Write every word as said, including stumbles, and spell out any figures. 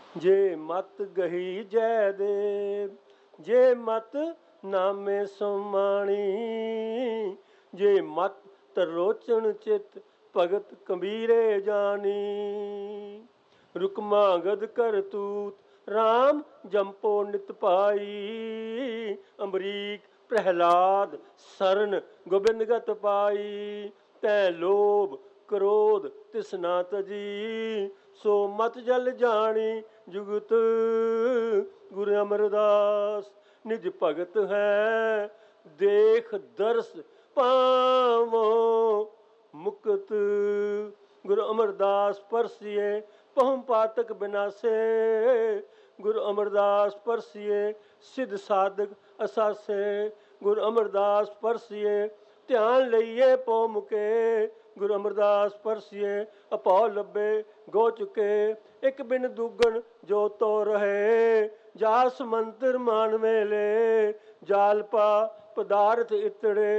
जे मत गही जयदेव, जे मत नामे सुमाणी, जे मत तरोचन चित भगत कबीरे जानी। रुकमा गद कर तूत राम जंपो नित पाई, अमरीक प्रहलाद सरन गोबिंद गत पाई। तै लोभ क्रोध तिसना तजी, सो मत जल जानी जुगत गुरु अमरदास। निज भगत है देख दर्श पावो मुकत, गुरु अमरदास परसिए पहुं पातक बिनासे। गुरु अमरदास परसिए सिद्ध साधक असासे, गुरु अमरदास परसिए ध्यान लइए पौ मुके। गुरु अमरदास परसिए अपौ लब्बे गो चुके, एक बिन दुगन जो तो रहे। जास मंत्र मान मेले, जाल पा पदार्थ इतड़े,